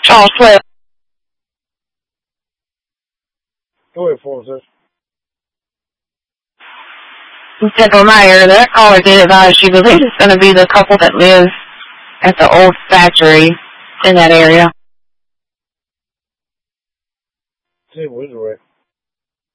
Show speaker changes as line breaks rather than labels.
Charles Swift.
Go ahead for us,
Central Meyer, that caller did advise she believes it's going to be the couple that lives at the old factory in that area.
See, where's the wreck?